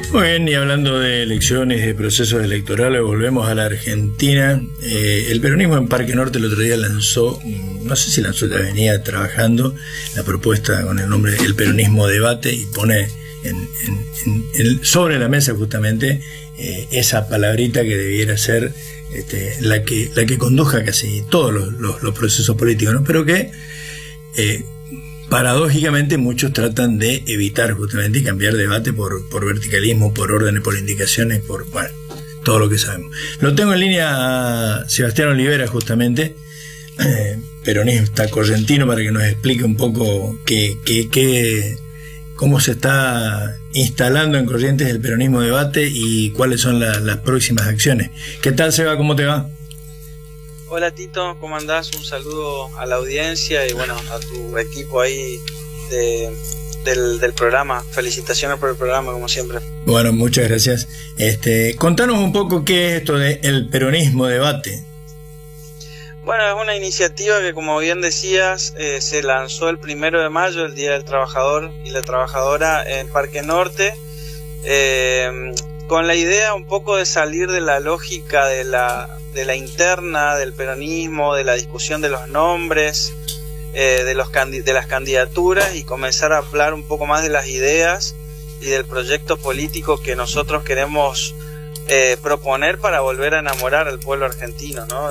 Muy bien, y hablando de elecciones, de procesos electorales, volvemos a la Argentina. El peronismo en Parque Norte el otro día lanzó, no sé si lanzó, ya venía trabajando la propuesta con el nombre El Peronismo Debate, y pone sobre la mesa justamente esa palabrita que debiera ser la que conduzca casi todos los procesos políticos, ¿no? Pero que paradójicamente muchos tratan de evitar justamente y cambiar debate por verticalismo, por órdenes, por indicaciones, por todo lo que sabemos. Lo tengo en línea a Sebastián Olivera, justamente, peronista correntino, para que nos explique un poco cómo se está instalando en Corrientes el peronismo debate y cuáles son las próximas acciones. ¿Qué tal, Seba? ¿Cómo te va? Hola Tito, ¿cómo andás? Un saludo a la audiencia y bueno, a tu equipo ahí del programa. Felicitaciones por el programa, como siempre. Bueno, muchas gracias. Contanos un poco qué es esto del peronismo debate. Bueno, es una iniciativa que, como bien decías, se lanzó el 1 de mayo, el Día del Trabajador y la Trabajadora, en Parque Norte, con la idea un poco de salir de la lógica de la interna del peronismo, de la discusión de los nombres, de las candidaturas, y comenzar a hablar un poco más de las ideas y del proyecto político que nosotros queremos proponer para volver a enamorar al pueblo argentino, ¿no?